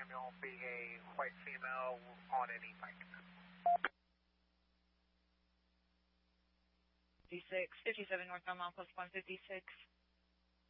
Samuel, being a white female on an e-bike. 56, 57 northbound mile plus 156.